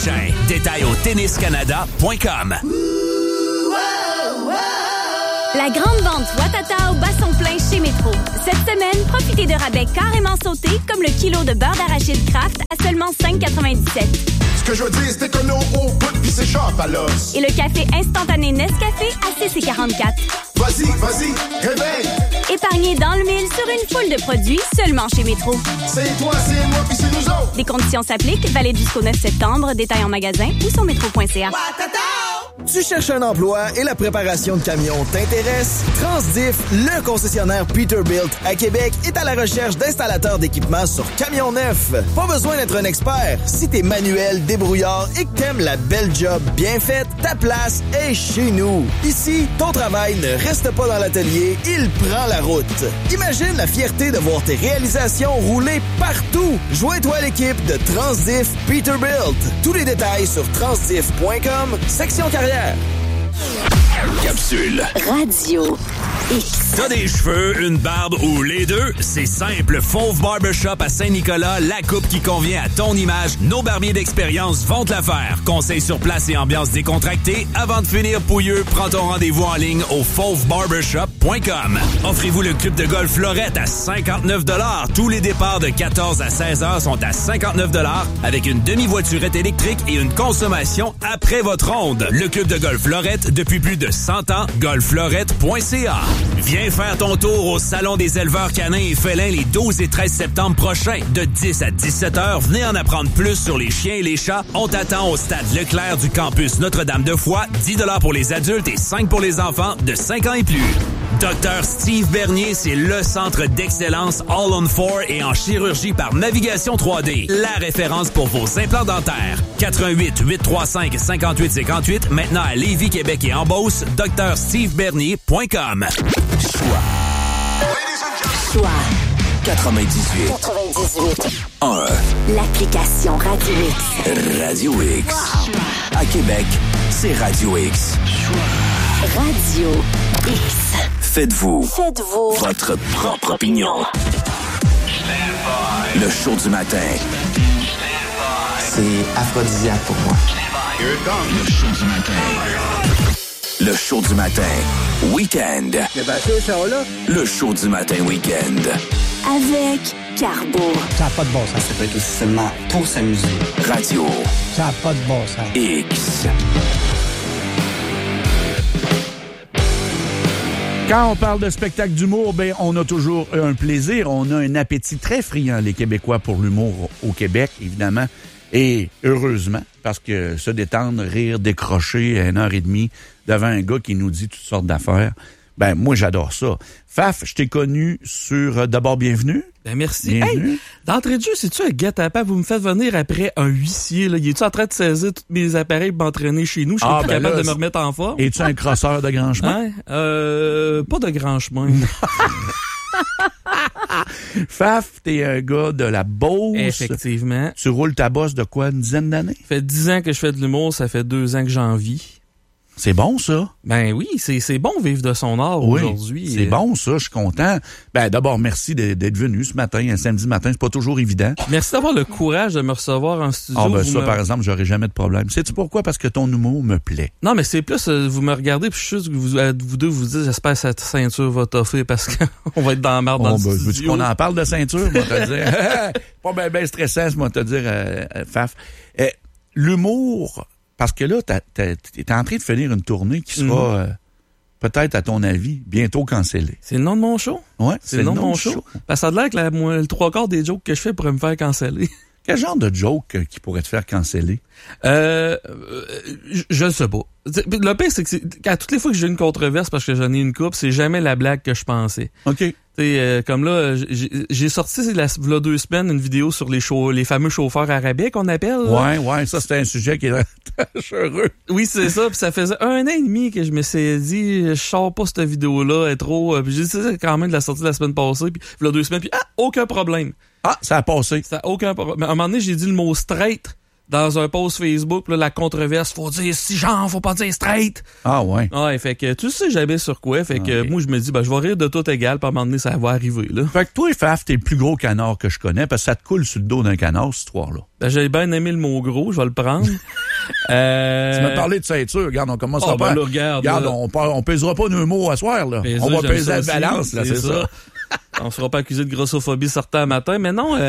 prochain. Détails au tenniscanada.com. La grande vente Ouattatao bat son plein chez Métro. Cette semaine, profitez de rabais carrément sautés comme le kilo de beurre d'arachide Kraft à seulement 5,97. Ce que je veux dire, c'est que nos au bout pis c'est sharp à l'os. Et le café instantané Nescafé à 6,44. Vas-y, réveille! Épargnez dans le mille sur une foule de produits seulement chez Métro. C'est toi, c'est moi pis c'est nous autres! Les conditions s'appliquent, valide jusqu'au 9 septembre, détail en magasin ou sur métro.ca. Tu cherches un emploi et la préparation de camions t'intéresse? Transdiff, le concessionnaire Peterbilt à Québec, est à la recherche d'installateurs d'équipements sur camions neufs. Pas besoin d'être un expert. Si t'es manuel, débrouillard et que t'aimes la belle job bien faite, ta place est chez nous. Ici, ton travail ne reste pas dans l'atelier, il prend la route. Imagine la fierté de voir tes réalisations rouler partout. Joins-toi à l'équipe de Transdiff Peterbilt. Tous les détails sur transdiff.com, section carrière. Capsule Radio X. T'as des cheveux, une barbe ou les deux? C'est simple. Fauve Barbershop à Saint-Nicolas, la coupe qui convient à ton image. Nos barbiers d'expérience vont te la faire. Conseils sur place et ambiance décontractée. Avant de finir pouilleux, prends ton rendez-vous en ligne au fauvebarbershop.com. Offrez-vous le club de golf Lorette à 59 $. Tous les départs de 14 à 16 heures sont à 59 $ avec une demi-voiturette électrique et une consommation après votre ronde. Le club de golf Lorette depuis plus de 100 ans. golflorette.ca. Viens faire ton tour au Salon des éleveurs canins et félins les 12 et 13 septembre prochains. De 10 à 17 heures, venez en apprendre plus sur les chiens et les chats. On t'attend au stade Leclerc du campus Notre-Dame-de-Foix. 10 $ pour les adultes et 5 pour les enfants de 5 ans et plus. Dr Steve Bernier, c'est le centre d'excellence All on 4 et en chirurgie par navigation 3D. La référence pour vos implants dentaires. 88 835 58 58. Maintenant à Lévis, Québec et en Beauce. drstevebernier.com. Choix 98 1 l'application Radio X. Radio X. À Québec, c'est Radio X. Radio X. Faites-vous votre propre opinion. Le show du matin. C'est aphrodisiaque pour moi. Le show du matin. Le show du matin. Week-end. Le show du matin week-end. Avec Carbo. Ça n'a pas de bon sens. Ça peut être aussi seulement pour s'amuser. Radio. Ça n'a pas de bon sens. X. Quand on parle de spectacle d'humour, ben on a toujours un plaisir. On a un appétit très friand, les Québécois, pour l'humour au Québec, évidemment. Et heureusement, parce que se détendre, rire, décrocher 1h30 devant un gars qui nous dit toutes sortes d'affaires, ben moi, j'adore ça. Faf, je t'ai connu sur D'abord Bienvenue. Ben merci. Bienvenue. Hey, d'entrée de jeu, c'est-tu un guet-apens? Vous me faites venir après un huissier, là. Il est-tu en train de saisir tous mes appareils pour m'entraîner chez nous? Je suis plus capable de me remettre en forme. Es-tu un crosseur de grand chemin? Hein? Pas de grand chemin. Faf, t'es un gars de la Beauce. Effectivement. Tu roules ta bosse de quoi, une dizaine d'années? Ça fait 10 ans que je fais de l'humour, ça fait 2 ans que j'en vis. C'est bon, ça? Ben oui, c'est bon vivre de son art aujourd'hui. C'est bon, ça, je suis content. Ben d'abord, merci d'être venu ce matin, un samedi matin, c'est pas toujours évident. Merci d'avoir le courage de me recevoir en studio. Ah ben ça, par exemple, j'aurais jamais de problème. Sais-tu pourquoi? Parce que ton humour me plaît. Non, mais c'est plus, vous me regardez, puis je suis juste que vous deux vous dites, j'espère que cette ceinture va toffer parce qu'on va être dans la merde dans le studio. Veux-tu qu'on en parle de ceinture, moi, te dire? Pas ben stressant, moi, te dire, Faf. L'humour... Parce que là, t'es en train de finir une tournée qui sera, peut-être, à ton avis, bientôt cancellée. C'est le nom de mon show? Ouais, c'est le nom de mon show. Parce que ça a l'air que le 3/4 des jokes que je fais pourraient me faire canceller. Quel genre de joke qui pourrait te faire canceller? Je ne sais pas. Le pire, c'est que toutes les fois que j'ai une controverse parce que j'en ai une coupe, c'est jamais la blague que je pensais. OK. Comme là, j'ai sorti il y a 2 semaines une vidéo sur les fameux chauffeurs arabais qu'on appelle. Là. Ouais, ça c'était un sujet qui est heureux. Oui, c'est ça. Puis ça faisait 1 an et demi que je me suis dit, je sors pas cette vidéo-là, elle est trop. Puis j'ai dit ça quand même de la sortie de la semaine passée, puis il y a 2 semaines, puis aucun problème. Ça a passé. Ça a aucun problème. Mais à un moment donné, j'ai dit le mot straight dans un post Facebook, là, la controverse, faut dire cisgenre, faut pas dire straight. Ah ouais. Ouais, fait que tu sais jamais sur quoi, fait que moi je me dis je vais rire de tout égal, puis à un moment donné ça va arriver là. Fait que toi, Faf, t'es le plus gros canard que je connais parce que ça te coule sur le dos d'un canard cette histoire-là. Ben j'ai bien aimé le mot gros, je vais le prendre. Tu m'as parlé de ceinture. Regarde, on commence à pas. Regarde, on pèsera pas nos mots à soir, là. Paiser, on va peser la aussi, balance, là, c'est ça. On sera pas accusé de grossophobie certains matin, mais non,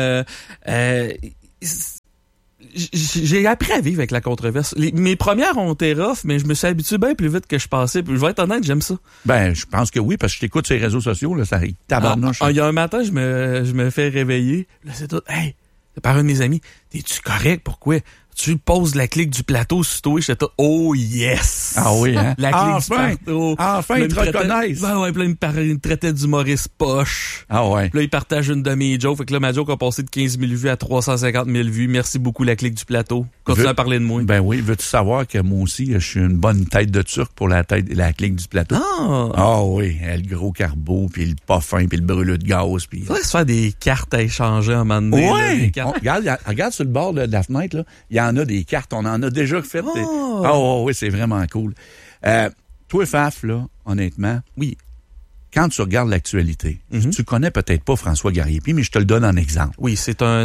j'ai appris à vivre avec la controverse. Mes premières ont été rough, mais je me suis habitué bien plus vite que je pensais. Puis je vais être honnête, j'aime ça. Ben, je pense que oui, parce que je t'écoute sur les réseaux sociaux, là, ça tabarnouche. Il y a un matin, je me fais réveiller. Là, c'est tout. Hey, c'est par un de mes amis. T'es-tu correct? Pourquoi? Tu poses la clique du plateau sur toi, j'étais tout, oh yes! Ah oui, hein? La clique du plateau. Enfin, ils te reconnaissent. Ben ouais, puis là, il me traitait d'humoriste poche. Ah ouais. Puis là, il partage une de mes jokes. Fait que là, ma joke a passé de 15 000 vues à 350 000 vues. Merci beaucoup, la clique du plateau. Continue à parler de moi. Ben oui, veux-tu savoir que moi aussi, je suis une bonne tête de turc pour la clique du plateau? Ah oui, le gros carbo, puis le parfum, puis le brûleux de gaz. Puis... faudrait se faire des cartes à échanger à un moment donné. Ouais! Regarde sur le bord de la fenêtre, là. Il y en a des cartes. On en a déjà fait. Oui, c'est vraiment cool. Toi, Faf, là, honnêtement, oui. Quand tu regardes l'actualité, tu connais peut-être pas François Gariepi, mais je te le donne en exemple. Oui, c'est un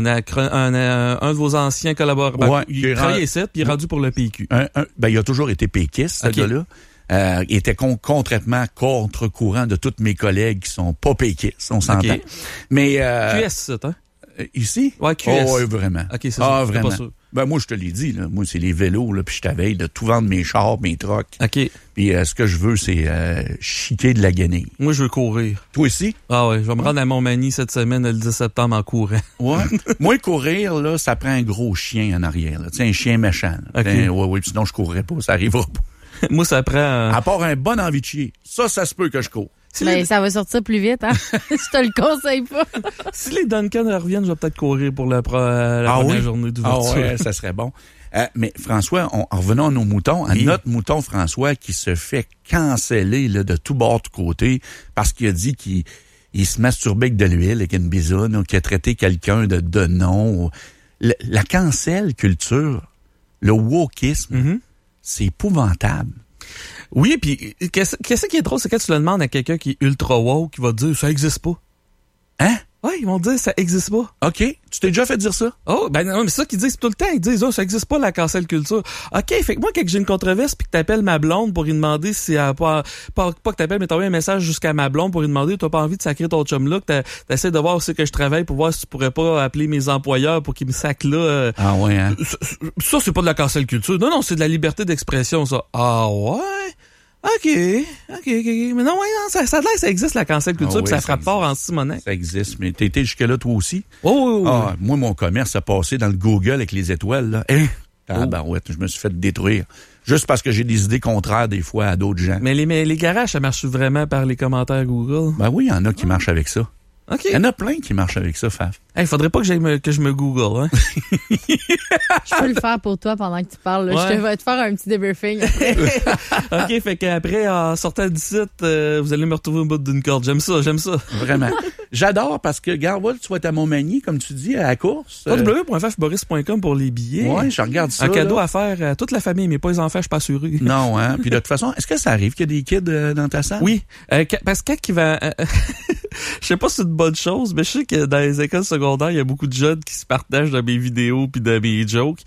de vos anciens collaborateurs. Ouais, il travaillait ici, puis il est rendu pour le PQ. Il a toujours été péquiste, ce gars-là. Il était complètement contre-courant de tous mes collègues qui sont pas péquistes, on s'entend. Okay. Mais QS, c'est hein? Ici? Ouais, QS. Oh, oui, vraiment. OK, c'est ça. Vraiment. Pas sûr. Ben, moi, je te l'ai dit, là. Moi, c'est les vélos, là, puis je t'avais de tout vendre mes chars, mes trucks. OK. Puis ce que je veux, c'est chiquer de la guenille. Moi, je veux courir. Toi aussi? Ah ouais, je vais me rendre à Montmagny cette semaine, le 10 septembre, en courant. Ouais. Moi, courir, là, ça prend un gros chien en arrière, là. Tu sais, un chien méchant. Okay. Oui, sinon, je courrais pas. Ça arrivera pas. Moi, ça prend... À part un bon envie de chier. Ça se peut que je cours. Ben, ça va sortir plus vite, hein? Je te le conseille pas. Si les Duncan reviennent, je vais peut-être courir pour la première journée d'ouverture. Ah ouais, ça serait bon. Mais François, en revenons à nos moutons, à notre mouton François qui se fait canceller là, de tout bord, de côté, parce qu'il a dit qu'il se masturbait avec de l'huile, avec une bisoune, ou qu'il a traité quelqu'un de nom. La cancel culture, le wokisme, c'est épouvantable. Oui, puis qu'est-ce qui est drôle, c'est quand tu le demandes à quelqu'un qui est ultra woke, qui va te dire ça existe pas. Hein? Oui, ils vont te dire ça existe pas. OK. Tu t'es déjà fait dire ça? Oh, ben non, mais c'est ça qu'ils disent tout le temps. Ils disent, ça existe pas la cancel culture. OK, fait que moi, quand j'ai une controverse puis que t'appelles ma blonde pour lui demander si elle a pas que t'appelles, mais t'envoies un message jusqu'à ma blonde pour lui demander, t'as pas envie de sacrer ton chum là, que t'essaies de voir aussi que je travaille pour voir si tu pourrais pas appeler mes employeurs pour qu'ils me sacrent là. Ah ouais, hein? Ça, c'est pas de la cancel culture. Non, c'est de la liberté d'expression, ça. Ah ouais? OK. Mais non, ça a l'air que ça existe, la cancel culture, puis ça frappe fort en Simonet. Ça existe, mais t'étais jusque-là, toi aussi? Oh, oui. Ah, moi, mon commerce a passé dans le Google avec les étoiles, là. Ouais, je me suis fait détruire. Juste parce que j'ai des idées contraires, des fois, à d'autres gens. Mais les garages, ça marche vraiment par les commentaires Google? Ben oui, il y en a qui marchent avec ça. OK. Il y en a plein qui marchent avec ça, Faf. Hey, faudrait pas que je me Google, hein? Je peux le faire pour toi pendant que tu parles. Ouais. Je vais te faire un petit débriefing. OK, fait qu'après, en sortant du site, vous allez me retrouver au bout d'une corde. J'aime ça. Vraiment. J'adore parce que, regarde, tu vas être à Montmagny, comme tu dis, à la course. www.fafboris.com pour les billets. Ouais, je regarde ça. Un cadeau à faire à toute la famille, mais pas les enfants, je suis pas assuré. Non, hein. Puis de toute façon, est-ce que ça arrive qu'il y a des kids dans ta salle? Oui. Parce que quand il va... je sais pas si c'est une bonne chose, mais je sais que dans les écoles secondaires, il y a beaucoup de jeunes qui se partagent dans mes vidéos puis dans mes jokes.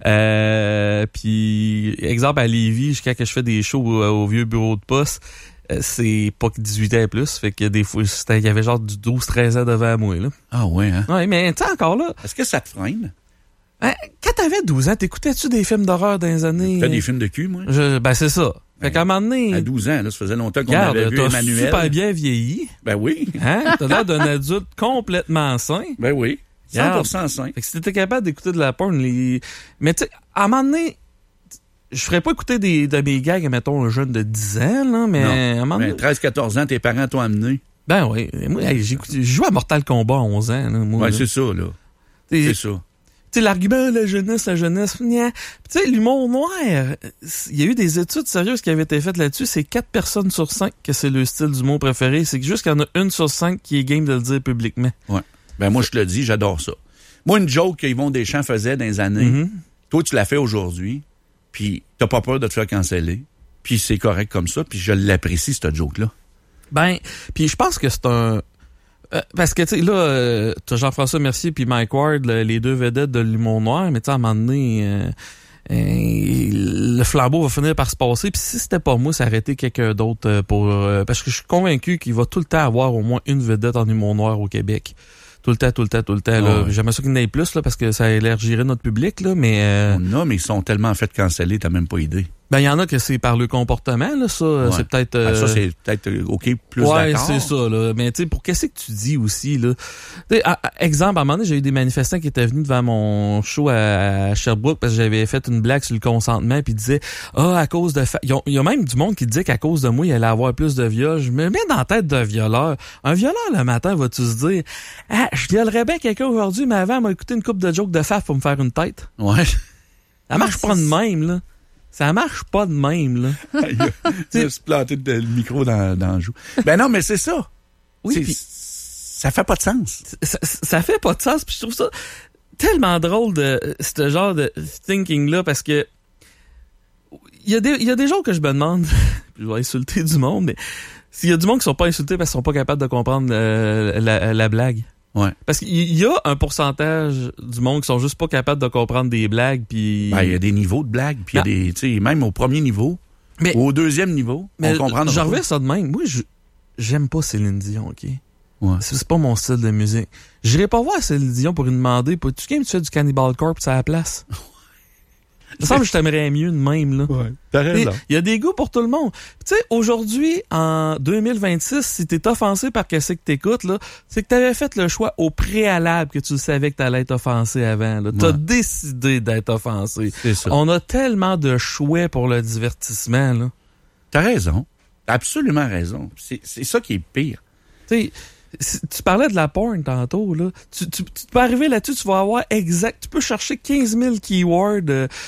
Puis, exemple, à Lévis, quand je fais des shows au vieux bureau de poste, c'est pas que 18 ans et plus, fait que des fois, il y avait genre du 12-13 ans devant moi, là. Ah ouais, hein? Ouais, mais tu sais, encore là... Est-ce que ça te freine? Quand t'avais 12 ans, t'écoutais-tu des films d'horreur dans les années... T'as des films de cul, moi? Ben, c'est ça. Fait qu'à un moment donné... À 12 ans, là, ça faisait longtemps qu'on avait vu Emmanuel. T'as super bien vieilli. Ben oui. Hein? T'as l'air d'un adulte complètement sain. Ben oui. 100% sain. Fait que si t'étais capable d'écouter de la porn, mais tu sais, à un moment donné, je ferais pas écouter de mes gags, mettons, un jeune de 10 ans, là, mais... Non. À un moment donné... 13-14 ans, tes parents t'ont amené. Ben oui. Moi, j'ai joué à Mortal Kombat à 11 ans, là, moi. Ouais, là. c'est ça, là. C'est ça. Tu sais, l'argument, la jeunesse, tu sais, l'humour noir, il y a eu des études sérieuses qui avaient été faites là-dessus, c'est 4 personnes sur 5 que c'est le style d'humour préféré, c'est juste qu'il y en a 1 sur 5 qui est game de le dire publiquement. Ouais. Ben moi, je te le dis, j'adore ça. Moi, une joke qu'Yvon Deschamps faisait dans les années, toi, tu l'as fait aujourd'hui, puis t'as pas peur de te faire canceller, puis c'est correct comme ça, puis je l'apprécie, cette joke-là. Ben, puis je pense que c'est un... parce que, tu sais, là, t'as Jean-François Mercier puis Mike Ward, les deux vedettes de l'humour noir, mais tu sais, à un moment donné, flambeau va finir par se passer. Puis si c'était pas moi, ça aurait été quelqu'un d'autre parce que je suis convaincu qu'il va tout le temps avoir au moins une vedette en humour noir au Québec. Tout le temps. Là. Ouais. J'aimerais ça qu'il y en ait plus, là, parce que ça élargirait notre public, là, mais... On a, mais ils sont tellement fait canceller, t'as même pas idée. Ben, il y en a que c'est par le comportement, là, ça. Ouais. C'est peut-être... Ça, c'est peut-être OK, plus ouais, d'accord. c'est ça, là. Mais, tu sais, pour qu'est-ce que tu dis aussi, là? Tu sais, exemple, à un moment donné, j'ai eu des manifestants qui étaient venus devant mon show à Sherbrooke parce que j'avais fait une blague sur le consentement puis ils disaient, à cause de... Il y a même du monde qui disait qu'à cause de moi, il allait avoir plus de viols. Je me mets dans la tête d'un violeur. Un violeur, le matin, vas-tu se dire, je violerais bien quelqu'un aujourd'hui, mais avant, m'a écouté une couple de jokes de faf pour me faire une tête. Ouais. Ça marche pas de même, là. Ça marche pas de même, là. Il a se planté le micro dans le joue. Ben non, mais c'est ça. Oui, puis ça fait pas de sens. Ça fait pas de sens, puis je trouve ça tellement drôle de ce genre de thinking-là, parce que il y a des gens que je me demande, je vais insulter du monde, mais s'il y a du monde qui sont pas insultés parce qu'ils sont pas capables de comprendre la blague. Ouais. Parce qu'il y a un pourcentage du monde qui sont juste pas capables de comprendre des blagues, puis... Ben, il y a des niveaux de blagues, puis il y a des... Tu sais, même au premier niveau, au deuxième niveau, on comprend. J'en reviens ça de même. Moi, j'aime pas Céline Dion, OK? Ouais. C'est pas mon style de musique. J'irai pas voir Céline Dion pour lui demander, tu fais du Cannibal Corpse à la place? Il me semble que je t'aimerais mieux de même, là. Ouais, t'as raison. Il y a des goûts pour tout le monde. Tu sais, aujourd'hui, en 2026, si t'es offensé par qu'est-ce que t'écoutes, là, c'est que t'avais fait le choix au préalable que tu savais que t'allais être offensé avant, là. T'as décidé d'être offensé. C'est ça. On a tellement de choix pour le divertissement, là. T'as raison. T'as absolument raison. C'est ça qui est pire. Tu sais, tu parlais de la porn tantôt, là. Tu peux arriver là-dessus, tu vas avoir tu peux chercher 15 000 keywords,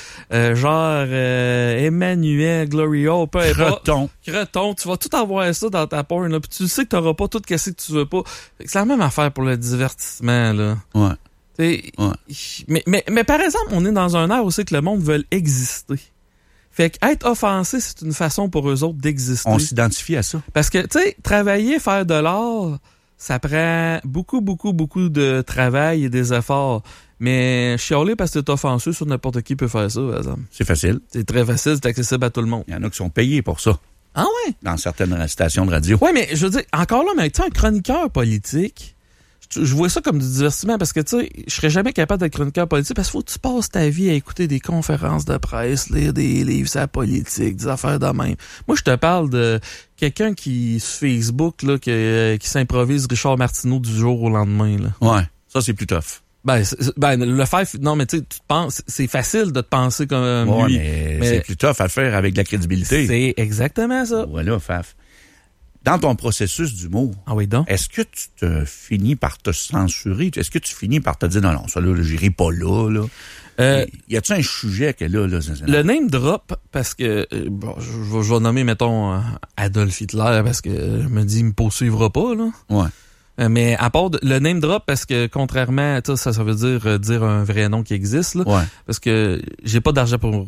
genre Emmanuel, Gloria, peu importe. Creton. Tu vas tout avoir ça dans ta porn, là. Puis tu sais que t'auras pas tout ce que tu veux pas. C'est la même affaire pour le divertissement, là. Ouais. Ouais. Mais par exemple, on est dans un air aussi que le monde veut exister. Fait qu'être offensé, c'est une façon pour eux autres d'exister. On s'identifie à ça. Parce que, tu sais, travailler, faire de l'art, ça prend beaucoup de travail et des efforts. Mais chialer parce que t'es offensé sur n'importe qui peut faire ça, par exemple. C'est facile. C'est très facile, c'est accessible à tout le monde. Il y en a qui sont payés pour ça. Ah ouais? Dans certaines stations de radio. Ouais, mais je veux dire, encore là, mais tu sais, un chroniqueur politique, je vois ça comme du divertissement parce que, tu sais, je serais jamais capable d'être chroniqueur politique parce qu'il faut que tu passes ta vie à écouter des conférences de presse, lire des livres sur la politique, des affaires de même. Moi, je te parle de quelqu'un qui, sur Facebook, là, qui s'improvise Richard Martineau du jour au lendemain, là. Ouais. Ça, c'est plus tough. Le faire, non, mais tu sais, tu te penses, c'est facile de te penser comme lui. Mais c'est plus tough à faire avec de la crédibilité. C'est exactement ça. Voilà, Faf. Dans ton processus d'humour, est-ce que tu te finis par te censurer? Est-ce que tu finis par te dire, non, ça, là, j'irai pas là? Y a-tu un sujet que là? Le name drop, parce que, je vais nommer, mettons, Adolf Hitler, parce que je me dis, il me poursuivra pas, là. Ouais. Mais à part le name drop, parce que contrairement à ça veut dire un vrai nom qui existe, là. Ouais. Parce que j'ai pas d'argent pour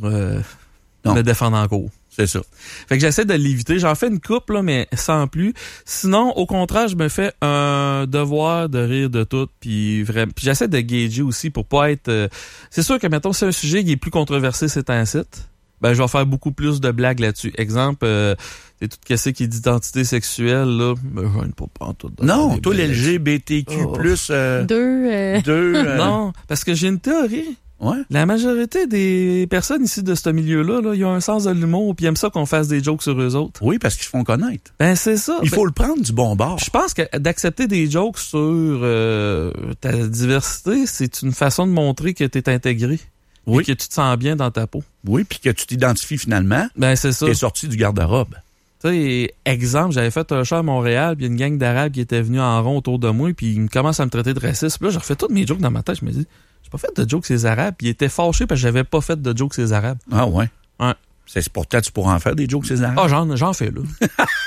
me défendre en cours. C'est ça. Fait que j'essaie de l'éviter. J'en fais une coupe, là, mais sans plus. Sinon, au contraire, je me fais un devoir de rire de tout. Puis j'essaie de gager aussi pour pas être... c'est sûr que, mettons, si un sujet qui est plus controversé, c'est un site, ben je vais faire beaucoup plus de blagues là-dessus. Exemple, c'est tout ce qui est d'identité sexuelle, là. Ben, je ne pas tout. Non, toi, l'LGBTQ+, non, parce que j'ai une théorie. Ouais. La majorité des personnes ici de ce milieu-là, ils ont un sens de l'humour puis aiment ça qu'on fasse des jokes sur eux autres. Oui, parce qu'ils se font connaître. Ben, c'est ça. Il faut le prendre du bon bord. Je pense que d'accepter des jokes sur ta diversité, c'est une façon de montrer que t'es intégré. Oui. Et que tu te sens bien dans ta peau. Oui, puis que tu t'identifies finalement. Ben, c'est ça. T'es sorti du garde-robe. Tu sais, exemple, j'avais fait un show à Montréal, puis il y a une gang d'Arabes qui était venue en rond autour de moi, puis ils me commencent à me traiter de raciste. Puis là, je refais toutes mes jokes dans ma tête. Je me dis, j'ai pas fait de jokes ces Arabes. Puis ils étaient fâchés parce que j'avais pas fait de jokes ces Arabes. Ah ouais? Ouais. C'est pour toi, tu pourras en faire des jokes ces Arabes? Ah, j'en fais, là.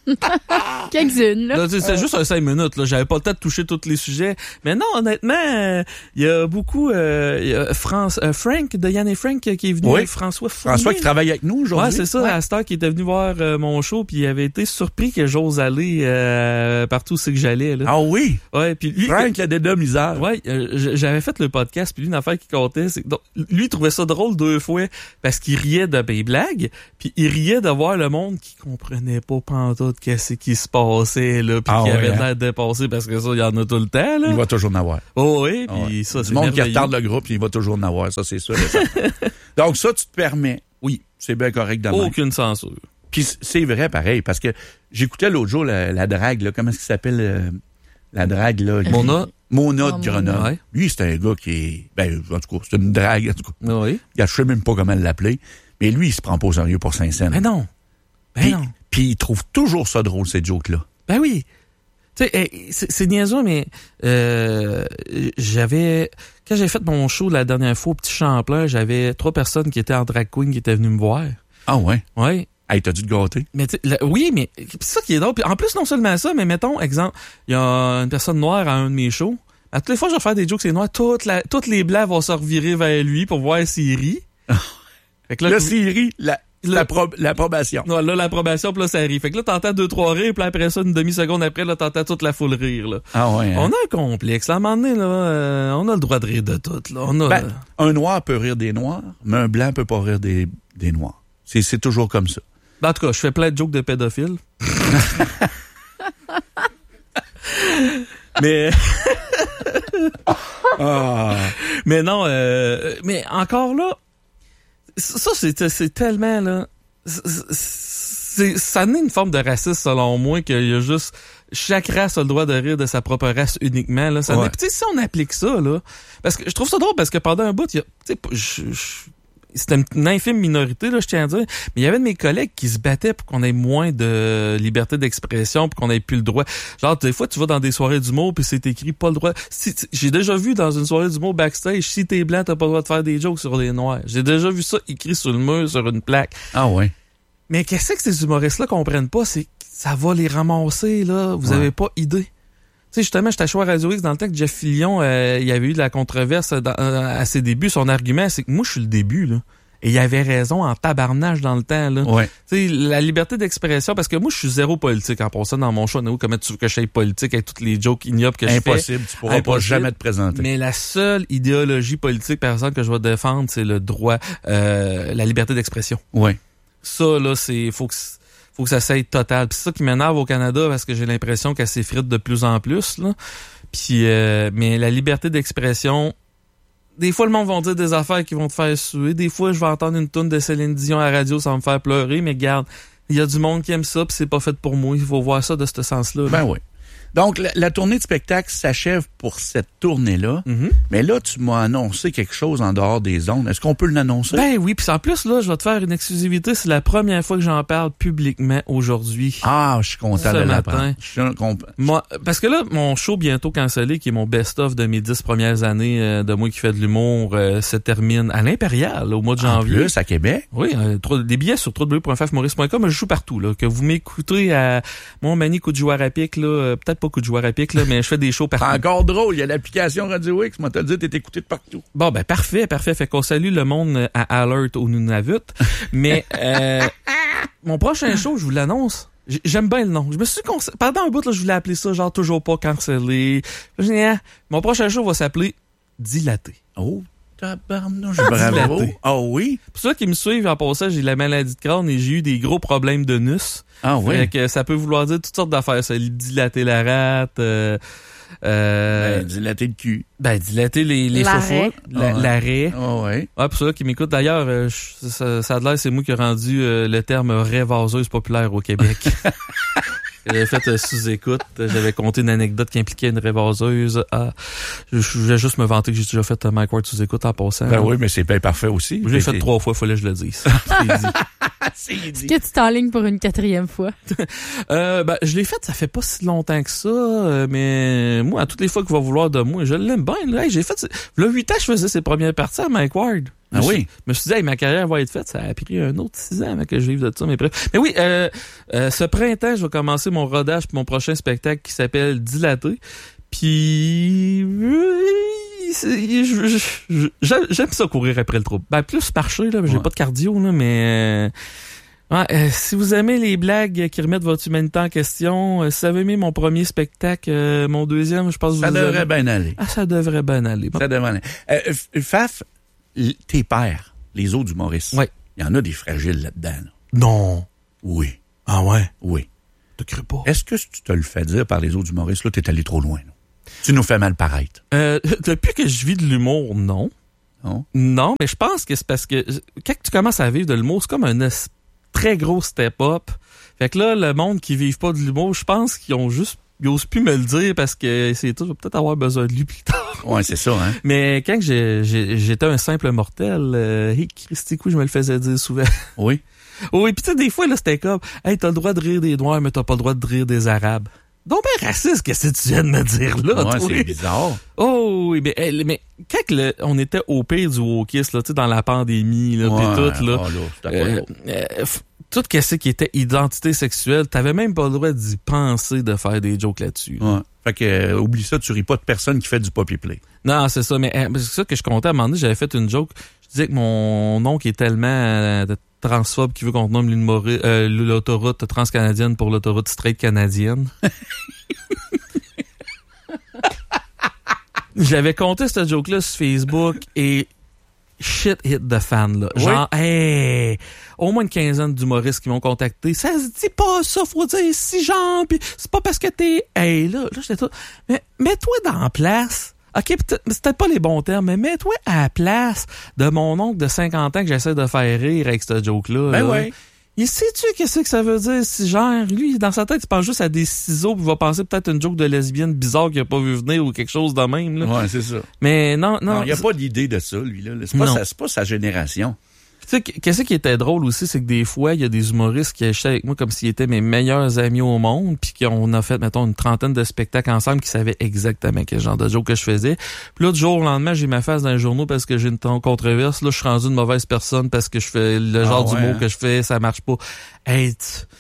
Quelques-unes, là. C'est juste un 5 minutes, là. J'avais pas le temps de toucher tous les sujets. Mais non, honnêtement, il y a beaucoup, y a Frank, de Yann et Frank, qui est venu. Oui. François Fournier. François qui travaille avec nous aujourd'hui. Ouais, c'est ça. À Star qui était venu voir mon show, puis il avait été surpris que j'ose aller partout où c'est que j'allais, là. Ah oui? Ouais, puis lui, Frank, la dénomiseur. Ouais, j'avais fait le podcast, puis lui, une affaire qui comptait, c'est que donc, lui, il trouvait ça drôle 2 fois, parce qu'il riait de mes blagues, puis il riait de voir le monde qui comprenait pas pantoute qu'est-ce qui se passait, là, puis qui avait l'air dépassé, parce que ça, il y en a tout le temps, là. Il va toujours en avoir. Oh oui, puis ça, du c'est monde merveilleux. qui retarde le groupe, il va toujours en avoir, ça, c'est sûr. Donc ça, tu te permets. Oui. C'est bien correct de même. Aucune censure. Puis c'est vrai, pareil, parce que j'écoutais l'autre jour la drague, là, comment est-ce qu'il s'appelle, la drague, là? Mona de Grenoble. Ouais. Lui, c'est un gars qui est, en tout cas, c'est une drague, en tout cas. Oui. Je sais même pas comment l'appeler, mais lui, il se prend pas au sérieux pour Saint-Saëns. Ben non. Non. Puis il trouve toujours ça drôle, ces jokes-là. Ben oui. Tu sais, c'est niaiseux, mais quand j'avais fait mon show la dernière fois au Petit Champlain, j'avais 3 personnes qui étaient en drag queen qui étaient venues me voir. Ah ouais? Ouais. Hey, t'as dû te gâter? Mais oui, mais c'est ça qui est drôle. Puis en plus, non seulement ça, mais mettons, exemple, il y a une personne noire à un de mes shows. À toutes les fois que je vais faire des jokes, c'est noir, toutes les blancs vont se revirer vers lui pour voir s'il rit. Fait que là, s'il rit, l'approbation. Non, là, l'approbation, puis là, ça rit. Fait que là, t'entends 2-3 rires, puis après ça, une demi-seconde après, là, t'entends toute la foule rire, là. Ah ouais. On a un complexe. À un moment donné, là, on a le droit de rire de tout, là. Un noir peut rire des noirs, mais un blanc peut pas rire des noirs. C'est toujours comme ça. Ben, en tout cas, je fais plein de jokes de pédophiles. Mais... Mais non, mais encore là, ça, c'est tellement, là... Ça naît une forme de racisme, selon moi, qu'il y a juste... Chaque race a le droit de rire de sa propre race uniquement, là. Ça tu sais, si on applique ça, là... Parce que je trouve ça drôle, parce que pendant un bout, il y a... Tu sais, c'était une infime minorité, là, je tiens à dire. Mais il y avait de mes collègues qui se battaient pour qu'on ait moins de liberté d'expression, pour qu'on ait plus le droit. Genre, des fois, tu vas dans des soirées d'humour, puis c'est écrit pas le droit. J'ai déjà vu dans une soirée d'humour backstage, si t'es blanc, t'as pas le droit de faire des jokes sur les noirs. J'ai déjà vu ça écrit sur le mur, sur une plaque. Ah ouais. Mais qu'est-ce que ces humoristes-là comprennent pas, c'est que ça va les ramasser, là. Vous avez pas idée. Tu sais, justement, j'étais à Choix Radio X dans le temps que Jeff Fillion, il y avait eu de la controverse à ses débuts. Son argument, c'est que moi, je suis le début, là. Et il avait raison en tabarnage dans le temps, là. Ouais. Tu sais, la liberté d'expression, parce que moi, je suis zéro politique en passant dans mon show. Comment tu veux que je sois politique avec toutes les jokes ignobles que je fais? Impossible, tu pourras pas jamais te présenter. Mais la seule idéologie politique, par exemple, que je vais défendre, c'est le droit, la liberté d'expression. Ouais. Ça, là, faut que ça s'aille total. Puis c'est ça qui m'énerve au Canada, parce que j'ai l'impression qu'elle s'effrite de plus en plus, là. Puis, mais la liberté d'expression, des fois, le monde va dire des affaires qui vont te faire suer. Des fois, je vais entendre une toune de Céline Dion à la radio, ça va me faire pleurer. Mais regarde, il y a du monde qui aime ça, puis c'est pas fait pour moi. Il faut voir ça de ce sens-là. Ben oui. Donc, la tournée de spectacle s'achève pour cette tournée-là. Mm-hmm. Mais là, tu m'as annoncé quelque chose en dehors des ondes. Est-ce qu'on peut l'annoncer? Ben oui, puis en plus, là, je vais te faire une exclusivité. C'est la première fois que j'en parle publiquement aujourd'hui. Ah, je suis content de l'apprendre. Moi, parce que là, mon show bientôt cancellé, qui est mon best-of de mes 10 premières années de moi qui fais de l'humour, se termine à l'Impérial, au mois de janvier. En plus, à Québec? Oui, des billets sur www.fafmaurice.com. Je joue partout, là. Que vous m'écoutez à mon Mani coup de joueur à pic, là, peut-être pas coup de joueur à pic, là, mais je fais des shows partout. C'est encore drôle, il y a l'application Radio X, moi t'as dit, t'es écouté de partout. Bon, ben parfait. Fait qu'on salue le monde à Alert au Nunavut. Mais mon prochain show, je vous l'annonce. J'aime bien le nom. Je me suis pendant un bout, là, je voulais appeler ça genre toujours pas cancellé. Mon prochain show va s'appeler Dilaté. Oh, tabarnouche, bravo. Ah oui? Pour ceux qui me suivent, en passant, j'ai la maladie de crâne et j'ai eu des gros problèmes de nus. Ah oui? Fait que ça peut vouloir dire toutes sortes d'affaires. Ça, dilater la rate, dilater le cul. Ben, dilater les chauffeurs. L'arrêt. Ah ouais. Ah, pour ceux qui m'écoutent, d'ailleurs, ça a l'air, c'est moi qui ai rendu le terme raie vaseuse populaire au Québec. J'avais fait sous-écoute. J'avais compté une anecdote qui impliquait une rêvaseuse. Je voulais juste me vanter que j'ai déjà fait Mike Ward sous-écoute en passant. Ben oui, mais c'est bien parfait aussi. Je l'ai fait 3 fois, il fallait que je le dise. Est-ce que tu t'enlignes pour une 4e fois? Je l'ai fait, ça fait pas si longtemps que ça, mais moi, à toutes les fois qu'il va vouloir de moi, je l'aime bien. Là. Hey, j'ai fait, là, 8 ans, je faisais ses premières parties à Mike Ward. Ah oui? Je me suis dit, hey, ma carrière va être faite. Ça a pris un autre 6 ans avant que je vive de ça. Mais oui, ce printemps, je vais commencer mon rodage pour mon prochain spectacle qui s'appelle Dilaté. Puis... j'aime ça courir après le trouble. Ben, plus marcher, là, j'ai pas de cardio, là, mais... si vous aimez les blagues qui remettent votre humanité en question, si vous avez aimé mon premier spectacle, mon deuxième, je pense que ça devrait bien aller. Ah, ça devrait bien aller. Bon. Ça devrait aller. Faf, tes pères, les autres humoristes, il y en a des fragiles là-dedans. Là. Non. Oui. Ah ouais? Oui. Tu cru pas? Est-ce que tu te le fais dire par les autres humoristes? Là, t'es allé trop loin. Là. Tu nous fais mal paraître. Depuis que je vis de l'humour, non. Non, mais je pense que c'est parce que quand tu commences à vivre de l'humour, c'est comme un très gros step-up. Fait que là, le monde qui vit pas de l'humour, je pense qu'ils osent plus me le dire parce que c'est tout, je vais peut-être avoir besoin de lui plus tard. Ouais, c'est ça, hein. Mais quand j'étais un simple mortel, Christy, je me le faisais dire souvent. Oui. Oui, pis tu sais, des fois, là, c'était comme, hey, t'as le droit de rire des Noirs, mais t'as pas le droit de rire des Arabes. Donc, ben, raciste, qu'est-ce que tu viens de me dire, là? Ouais, toi? c'est bizarre. Oh, oui, mais quand on était au pire du wokisme, là, tu sais, dans la pandémie, là, pis tout, là. Tout ce qui était identité sexuelle, t'avais même pas le droit d'y penser de faire des jokes là-dessus. Ouais. Fait que, oublie ça, tu ris pas de personne qui fait du poppy play. Non, c'est ça, mais c'est ça que je comptais à un moment donné, j'avais fait une joke. Je disais que mon oncle est tellement transphobe qu'il veut qu'on nomme l'autoroute transcanadienne pour l'autoroute straight canadienne. J'avais compté cette joke-là sur Facebook et shit hit the fan, là. Genre, hey, au moins une quinzaine d'humoristes qui m'ont contacté. Ça se dit pas ça, faut dire si genre, pis c'est pas parce que t'es... Hey, là, j'étais tout... Mais mets-toi dans la place. OK, c'est peut-être pas les bons termes, mais mets-toi à la place de mon oncle de 50 ans que j'essaie de faire rire avec cette joke-là. Ben là. ouais. Il sait-tu qu'est-ce que ça veut dire si genre, lui, dans sa tête, il pense juste à des ciseaux pis il va penser peut-être une joke de lesbienne bizarre qu'il a pas vu venir ou quelque chose de même, là. Ouais, c'est ça. Mais non. Il y a pas d'idée de ça, lui, là. C'est pas sa génération. Tu sais, qu'est-ce qui était drôle aussi, c'est que des fois, il y a des humoristes qui achetaient avec moi comme s'ils étaient mes meilleurs amis au monde, puis qu'on a fait, mettons, une trentaine de spectacles ensemble qui savaient exactement quel genre de joke que je faisais. Puis là, du jour au lendemain, j'ai ma face dans les journaux parce que j'ai une controverse. Là, je suis rendu une mauvaise personne parce que je fais le genre d'humour que je fais, ça marche pas. Hey,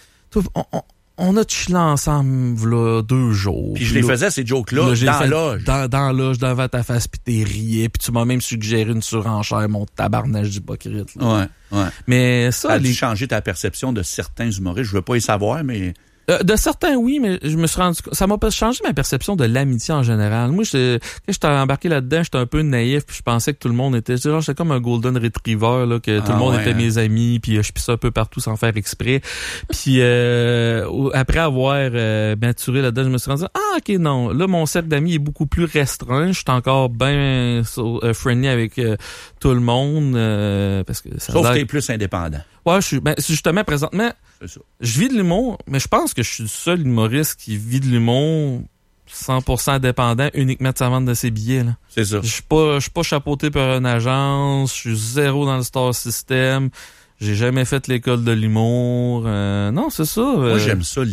on a chillé ensemble, là, 2 jours. Puis je les faisais, ces jokes-là, dans la loge. Dans la loge, devant ta face, puis t'es riais, puis tu m'as même suggéré une surenchère, mon tabarnage d'hypocrite. Ouais. Mais ça... Ça a dû changer ta perception de certains humoristes. Je veux pas y savoir, mais... De certains, oui, mais je me suis rendu compte... Ça m'a pas changé ma perception de l'amitié en général. Moi, quand j'étais embarqué là-dedans, j'étais un peu naïf, puis je pensais que tout le monde était... J'étais comme un golden retriever, là, que tout le monde était mes amis, puis je pissais un peu partout sans faire exprès. Puis après avoir maturé là-dedans, je me suis rendu... Ah, OK, non. Là, mon cercle d'amis est beaucoup plus restreint. Je suis encore bien friendly avec tout le monde. Parce que ça sauf que t'es plus indépendant. Ouais, justement, présentement, je vis de l'humour, mais je pense que je suis le seul humoriste qui vit de l'humour 100% indépendant uniquement de sa vente de ses billets, là. C'est ça. Je suis pas chapeauté par une agence, je suis zéro dans le star system, j'ai jamais fait l'école de l'humour, non, c'est ça. Moi, j'aime ça,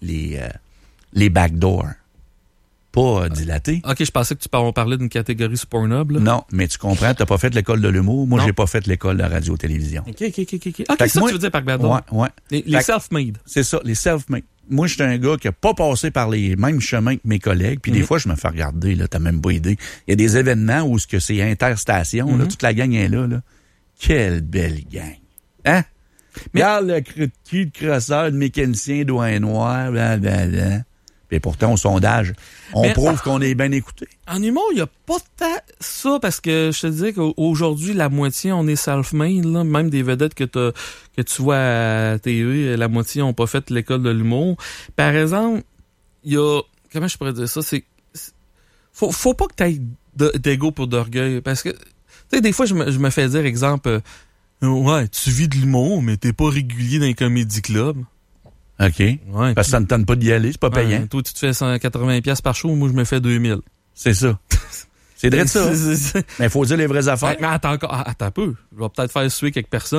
les backdoors. Pas dilaté. OK, je pensais que on parlait d'une catégorie sur Pornhub, là. Non, mais tu comprends, t'as pas fait l'école de l'humour. Moi, j'ai pas fait l'école de radio-télévision. OK. OK, c'est ça que tu veux dire par backdoor? Ouais. Les self-made. C'est ça, les self-made. Moi, j'étais un gars qui a pas passé par les mêmes chemins que mes collègues. Puis des fois, je me fais regarder, là, t'as même pas idée. Il y a des événements où c'est interstation, là, toute la gang est là. Quelle belle gang. Hein? Mais... Regarde le cul de crosseur, de mécanicien, doigt noir, blablabla. Et pourtant, au sondage, on prouve qu'on est bien écouté. En humour, il n'y a pas tant ça, parce que je te disais qu'aujourd'hui, la moitié, on est self-made, là. Même des vedettes que tu vois à TV, la moitié n'ont pas fait l'école de l'humour. Par exemple, il y a... Comment je pourrais dire ça? Faut pas que tu aies d'ego pour d'orgueil, parce que, tu sais, des fois, je me fais dire, exemple, ouais, tu vis de l'humour, mais t'es pas régulier dans les comédie clubs. OK. Ouais, parce que ça ne tente pas d'y aller, c'est pas payant. Toi, tu te fais 180$ par show, moi, je me fais 2000. C'est ça. C'est vrai de ça. Mais il faut dire les vraies affaires. Mais attends un peu. Je vais peut-être faire suer quelques personnes.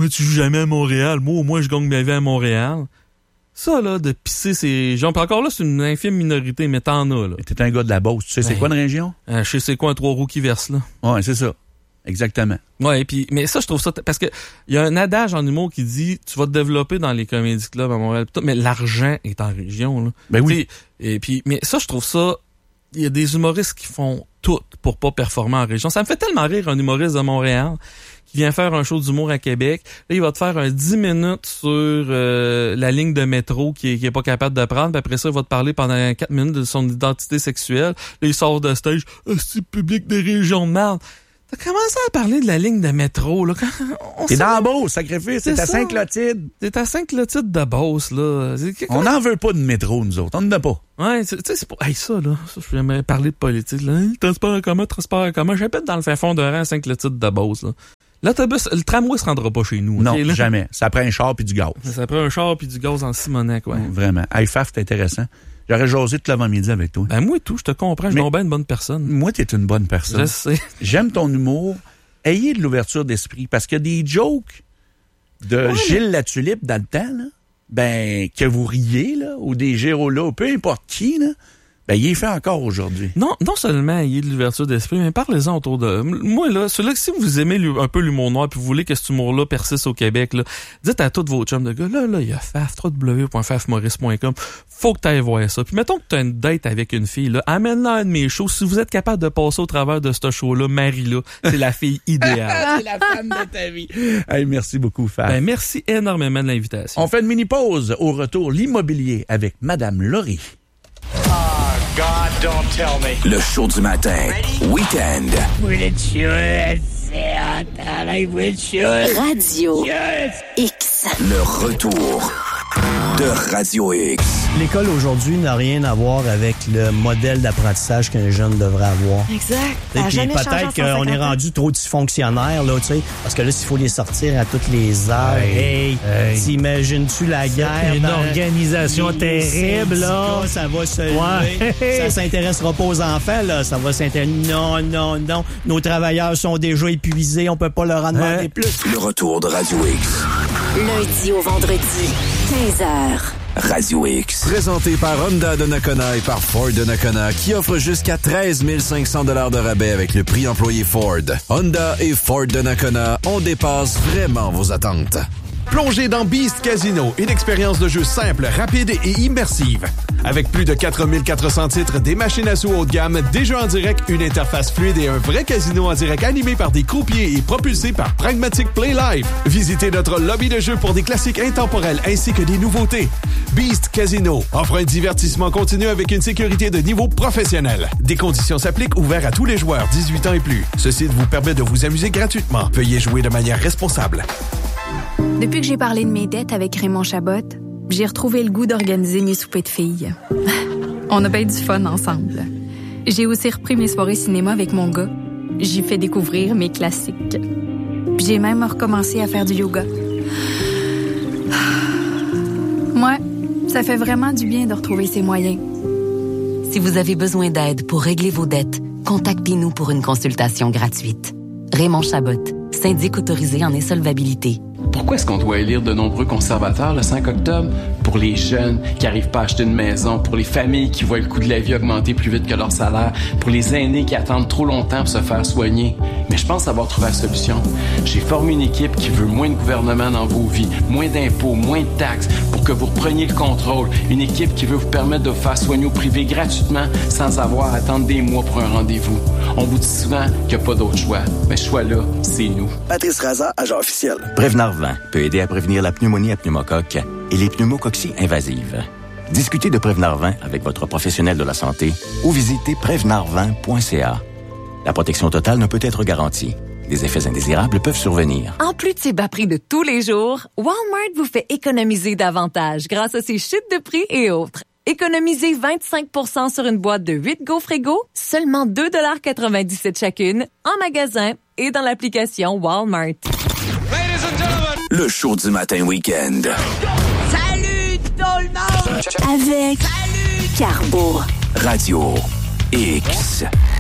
Moi, tu joues jamais à Montréal. Moi, au moins, je gagne ma vie à Montréal. Ça, là, de pisser ces gens. Puis encore là, c'est une infime minorité, mais t'en as, là. T'es un gars de la Beauce. Tu sais, c'est quoi une région? Je sais c'est quoi un 3 roues qui verse, là. Ouais, c'est ça. Exactement. Ouais, puis mais ça je trouve ça parce que il y a un adage en humour qui dit tu vas te développer dans les comédie clubs à Montréal mais l'argent est en région là. Ben oui. Et puis mais ça je trouve ça il y a des humoristes qui font tout pour pas performer en région. Ça me fait tellement rire un humoriste de Montréal qui vient faire un show d'humour à Québec. Là, il va te faire un 10 minutes sur la ligne de métro qui est pas capable de prendre. Puis après ça, il va te parler pendant 4 minutes de son identité sexuelle. Là, il sort de stage. C'est public des régions de merde. T'as commencé à parler de la ligne de métro, là. T'es dans la Beauce, sacrifice. C'est à Saint-Clotilde. T'es à Saint-Clotilde de Beauce, là. On n'en veut pas de métro, nous autres. On n'en a pas. Ouais, tu sais, c'est pour... Hey, ça, là. Ça, j'aimerais parler de politique, là. Transport en commun. J'habite dans le fin fond de rang à Saint-Clotilde de Beauce, là. L'autobus, le tramway se rendra pas chez nous. Non, okay, jamais. Ça prend un char puis du gaz. Ça prend un char puis du gaz en Simonac, ouais. Vraiment. Hey, Faf, c'est intéressant. J'aurais jasé tout l'avant-midi avec toi. Ben, moi et tout, je te comprends. Je suis bien une bonne personne. Moi, t'es une bonne personne. Je sais. J'aime ton humour. Ayez de l'ouverture d'esprit. Parce qu'il y a des jokes de Gilles Latulippe dans le temps, là, ben, que vous riez, là, ou des Gérola, ou peu importe qui, là, ben, il est fait encore aujourd'hui. Non seulement ayez de l'ouverture d'esprit, mais parlez-en autour de... Moi, là, celui-là, si vous aimez un peu l'humour noir, puis vous voulez que cet humour-là persiste au Québec, là, dites à tous vos chums de gars, là, il y a Faf, www.fafmaurice.com, faut que t'ailles voir ça. Puis mettons que t'as une date avec une fille, là, amène-la à un de mes shows. Si vous êtes capable de passer au travers de ce show-là, marie-là, c'est la fille idéale. C'est la femme de ta vie. Hey, merci beaucoup, Faf. Ben, merci énormément de l'invitation. On fait une mini-pause. Au retour, l'immobilier avec Madame Laurie. God, don't tell me. Le show du matin. Week-end. Radio X. Le retour de Radio X. L'école aujourd'hui n'a rien à voir avec le modèle d'apprentissage qu'un jeune devrait avoir. Exact. Peut-être qu'on est rendu trop dysfonctionnaire, là, tu sais, parce que là, s'il faut les sortir à toutes les heures, t'imagines-tu la guerre? Une organisation terrible, là. Ça va se lever. Ça s'intéressera pas aux enfants, là. Ça va s'intéresser. Non. Nos travailleurs sont déjà épuisés. On peut pas leur en demander plus. Le retour de Radio X. Lundi au vendredi, 15h. Radio X. Présenté par Honda de Nakona et par Ford de Nakona, qui offre jusqu'à 13 500 $ de rabais avec le prix employé Ford. Honda et Ford de Nakona, on dépasse vraiment vos attentes. Plongez dans Beast Casino, une expérience de jeu simple, rapide et immersive. Avec plus de 4400 titres, des machines à sous haut de gamme, des jeux en direct, une interface fluide et un vrai casino en direct animé par des croupiers et propulsé par Pragmatic Play Live. Visitez notre lobby de jeu pour des classiques intemporels ainsi que des nouveautés. Beast Casino offre un divertissement continu avec une sécurité de niveau professionnel. Des conditions s'appliquent, ouverts à tous les joueurs 18 ans et plus. Ce site vous permet de vous amuser gratuitement. Veuillez jouer de manière responsable. Depuis que j'ai parlé de mes dettes avec Raymond Chabot, j'ai retrouvé le goût d'organiser mes soupers de filles. On a bien du fun ensemble. J'ai aussi repris mes soirées cinéma avec mon gars. J'y fais découvrir mes classiques. Puis j'ai même recommencé à faire du yoga. Moi, ça fait vraiment du bien de retrouver ses moyens. Si vous avez besoin d'aide pour régler vos dettes, contactez-nous pour une consultation gratuite. Raymond Chabot, syndic autorisé en insolvabilité. Pourquoi est-ce qu'on doit élire de nombreux conservateurs le 5 octobre? Pour les jeunes qui n'arrivent pas à acheter une maison, pour les familles qui voient le coût de la vie augmenter plus vite que leur salaire, pour les aînés qui attendent trop longtemps pour se faire soigner. Mais je pense avoir trouvé la solution. J'ai formé une équipe qui veut moins de gouvernement dans vos vies, moins d'impôts, moins de taxes, pour que vous repreniez le contrôle. Une équipe qui veut vous permettre de vous faire soigner au privé gratuitement sans avoir à attendre des mois pour un rendez-vous. On vous dit souvent qu'il n'y a pas d'autre choix. Mais ce choix-là, c'est nous. Patrice Raza, agent officiel. Prévenard 20 peut aider à prévenir la pneumonie à pneumocoque et les pneumococcies invasives. Discutez de Prévenard 20 avec votre professionnel de la santé ou visitez prévenard20.ca. La protection totale ne peut être garantie. Des effets indésirables peuvent survenir. En plus de ses bas prix de tous les jours, Walmart vous fait économiser davantage grâce à ses chutes de prix et autres. Économisez 25% sur une boîte de 8 gaufres égaux, seulement 2,97 chacune, en magasin et dans l'application Walmart. Le show du matin week-end. Salut tout le monde! Avec Carbo. Radio X.